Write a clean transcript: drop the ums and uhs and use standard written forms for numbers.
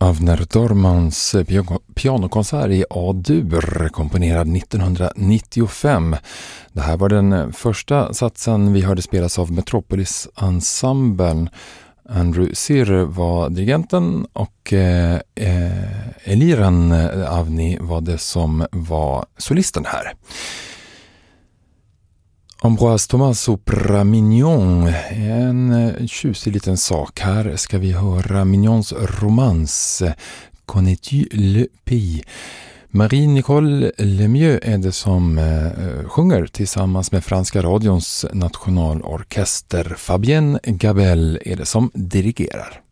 Avner Dormans pianokonsert i A-dur, komponerad 1995. Det här var den första satsen vi hörde spelas av Metropolis-ensemblen. Andrew Sir var dirigenten och Eliran Avni var det som var solisten här. Ambroise Thomas opera Mignon, en tjusig liten sak. Här ska vi höra Mignons romance Connais-tu le pays? Marie-Nicole Lemieux är det som sjunger tillsammans med franska radions nationalorkester. Fabienne Gabel är det som dirigerar.